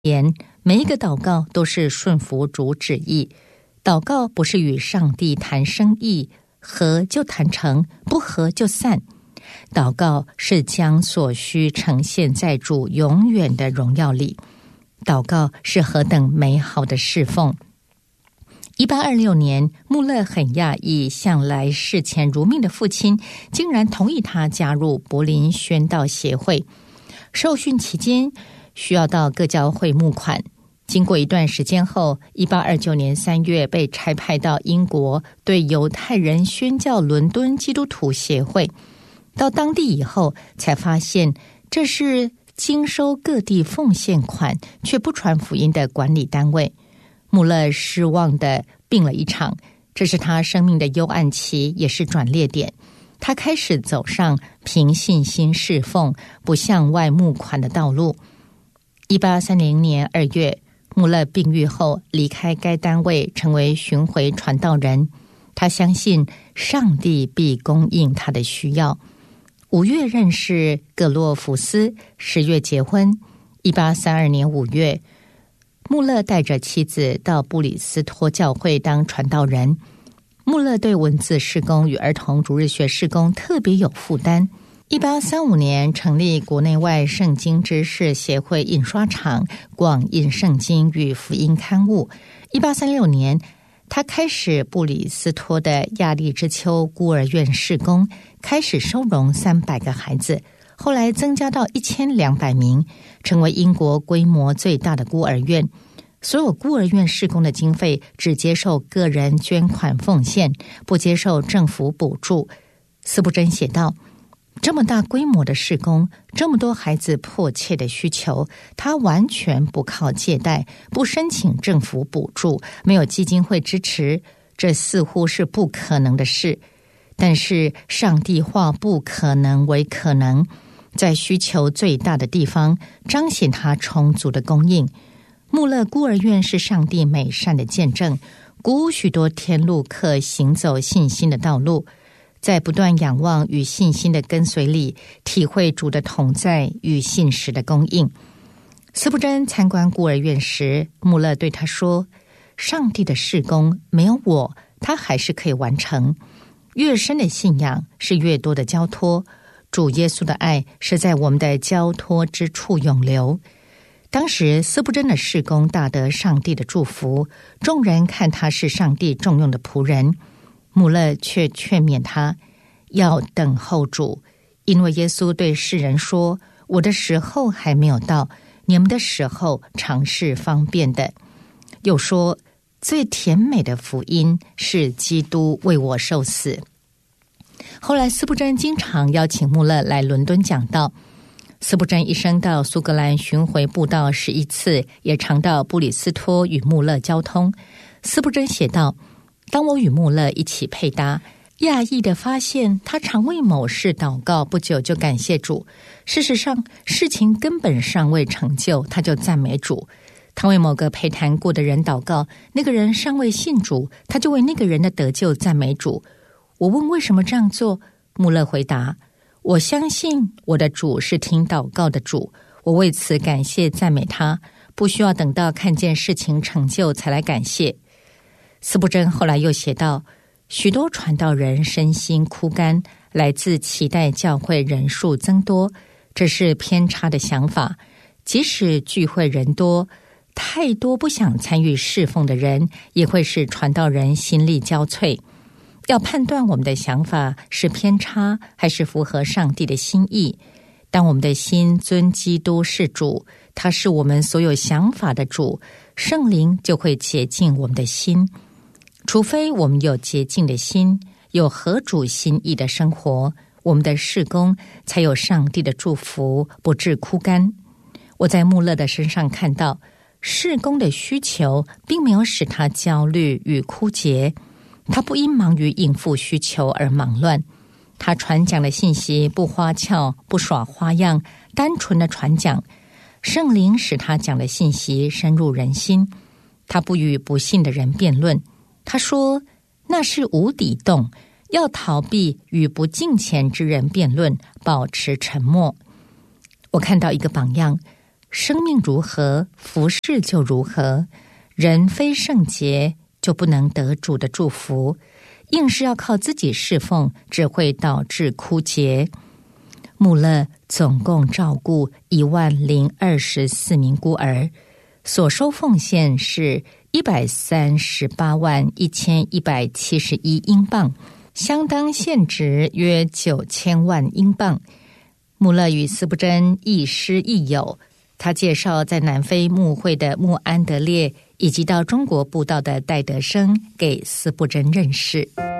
言，每一个祷告都是顺服主旨意。祷告不是与上帝谈生意，合就谈成，不合就散。祷告是将所需呈现在主永远的荣耀里。祷告是何等美好的侍奉。1826年，穆勒很讶异，向来视钱如命的父亲竟然同意他加入柏林宣道协会。受训期间需要到各教会募款，经过一段时间后，1829年3月被差派到英国对犹太人宣教伦敦基督徒协会。到当地以后才发现，这是经收各地奉献款却不传福音的管理单位。穆勒失望地病了一场，这是他生命的幽暗期，也是转捩点。他开始走上凭信心侍奉、不向外募款的道路。1830年2月，穆勒病愈后离开该单位，成为巡回传道人。他相信上帝必供应他的需要。5月认识葛洛弗斯，10月结婚。1832年5月，穆勒带着妻子到布里斯托教会当传道人。穆勒对文字事工与儿童主日学事工特别有负担。1835年成立国内外圣经知识协会印刷厂，广印圣经与福音刊物。1836年，他开始布里斯托的亚利之丘孤儿院事工，开始收容300个孩子，后来增加到1200名，成为英国规模最大的孤儿院。所有孤儿院事工的经费只接受个人捐款奉献，不接受政府补助。司布真写道，这么大规模的事工，这么多孩子迫切的需求，他完全不靠借贷，不申请政府补助，没有基金会支持，这似乎是不可能的事。但是上帝化不可能为可能，在需求最大的地方彰显他充足的供应。穆勒孤儿院是上帝美善的见证，鼓舞许多天路客行走信心的道路，在不断仰望与信心的跟随里，体会主的同在与信实的供应。司布真参观孤儿院时，穆勒对他说，上帝的事工没有我，他还是可以完成。越深的信仰是越多的交托，主耶稣的爱是在我们的交托之处永留。当时司布真的事工大得上帝的祝福，众人看他是上帝重用的仆人。穆勒却劝勉他要等候主，因为耶稣对世人说，我的时候还没有到，你们的时候常是方便的。又说，最甜美的福音是基督为我受死。后来司布真经常邀请穆勒来伦敦讲道。司布真一生到苏格兰巡回布道11次，也常到布里斯托与穆勒交通。司布真写道，当我与穆勒一起配搭，讶异地发现他常为某事祷告，不久就感谢主。事实上，事情根本尚未成就，他就赞美主。他为某个陪谈过的人祷告，那个人尚未信主，他就为那个人的得救赞美主。我问为什么这样做，穆勒回答，我相信我的主是听祷告的主，我为此感谢赞美他，不需要等到看见事情成就才来感谢。司布真后来又写道，许多传道人身心枯干，来自期待教会人数增多，这是偏差的想法。即使聚会人多，太多不想参与侍奉的人，也会使传道人心力交瘁。要判断我们的想法是偏差还是符合上帝的心意。当我们的心尊基督是主，他是我们所有想法的主，圣灵就会洁净我们的心。除非我们有洁净的心，有合主心意的生活，我们的事工才有上帝的祝福，不致枯干。我在穆勒的身上看到，事工的需求并没有使他焦虑与枯竭，他不因忙于应付需求而忙乱。他传讲的信息不花俏，不耍花样，单纯的传讲。圣灵使他讲的信息深入人心。他不与不信的人辩论，他说那是无底洞，要逃避与不敬虔之人辩论，保持沉默。我看到一个榜样， 生命如何，服事就如何。人非圣洁，就不能得主的祝福。硬是要靠自己侍奉，只会导致枯竭。穆勒总共照顾10024名孤儿，所收奉献是1381171英镑，相当现值约9000万英镑。穆勒与斯布真亦师亦友，他介绍在南非牧会的穆安德烈以及到中国布道的戴德生给斯布真认识。